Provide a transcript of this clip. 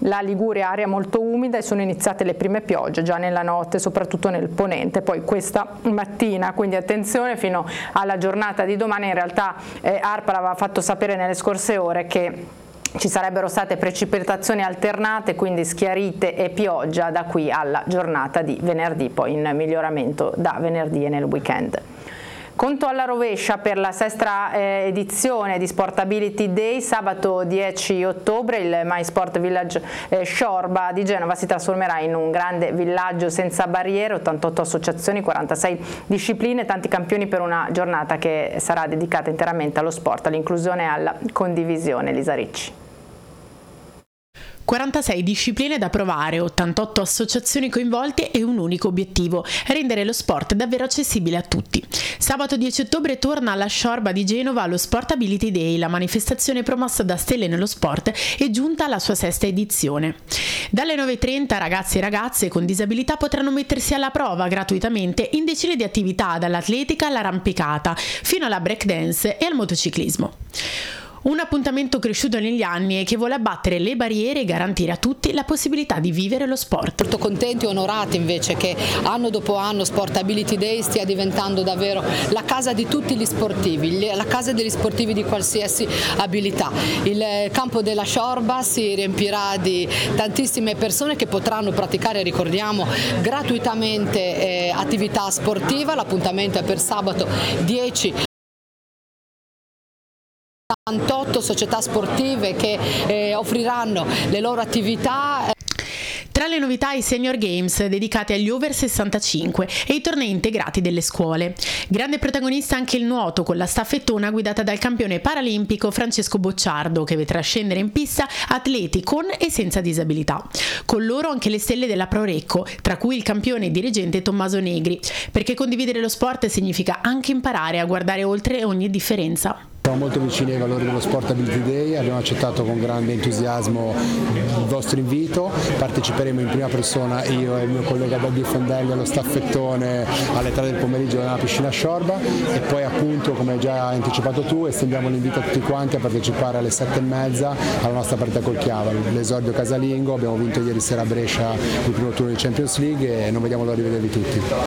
la Liguria area molto umida e sono iniziate le prime piogge già nella notte, soprattutto nel ponente, poi questa mattina, quindi attenzione fino alla giornata di domani. In realtà ARPA aveva fatto sapere nelle scorse ore che ci sarebbero state precipitazioni alternate, quindi schiarite e pioggia da qui alla giornata di venerdì, poi in miglioramento da venerdì e nel weekend. Conto alla rovescia per la sesta edizione di Sportability Day. Sabato 10 ottobre il My Sport Village Sciorba di Genova si trasformerà in un grande villaggio senza barriere, 88 associazioni, 46 discipline, tanti campioni per una giornata che sarà dedicata interamente allo sport, all'inclusione e alla condivisione. Lisa Ricci. 46 discipline da provare, 88 associazioni coinvolte e un unico obiettivo: rendere lo sport davvero accessibile a tutti. Sabato 10 ottobre torna alla Sciorba di Genova lo Sportability Day, la manifestazione promossa da Stelle nello Sport è giunta alla sua sesta edizione. Dalle 9:30 ragazzi e ragazze con disabilità potranno mettersi alla prova gratuitamente in decine di attività, dall'atletica all'arrampicata fino alla breakdance e al motociclismo. Un appuntamento cresciuto negli anni e che vuole abbattere le barriere e garantire a tutti la possibilità di vivere lo sport. Molto contenti e onorati invece che anno dopo anno Sportability Day stia diventando davvero la casa di tutti gli sportivi, la casa degli sportivi di qualsiasi abilità. Il campo della Sciorba si riempirà di tantissime persone che potranno praticare, ricordiamo, gratuitamente attività sportiva. L'appuntamento è per sabato 10 88 società sportive che offriranno le loro attività. Tra le novità i Senior Games dedicati agli over 65 e i tornei integrati delle scuole. Grande protagonista anche il nuoto con la staffettona guidata dal campione paralimpico Francesco Bocciardo, che vedrà scendere in pista atleti con e senza disabilità. Con loro anche le stelle della Prorecco, tra cui il campione e dirigente Tommaso Negri, perché condividere lo sport significa anche imparare a guardare oltre ogni differenza. Siamo molto vicini ai valori dello Sportability Day, abbiamo accettato con grande entusiasmo il vostro invito, parteciperemo in prima persona io e il mio collega Daddy Fondelli allo staffettone alle 3 del pomeriggio nella piscina Sciorba e poi appunto, come hai già anticipato tu, estendiamo l'invito a tutti quanti a partecipare alle 7:30 alla nostra partita col Chiavari, l'esordio casalingo. Abbiamo vinto ieri sera a Brescia il primo turno di Champions League e non vediamo l'ora di vedervi tutti.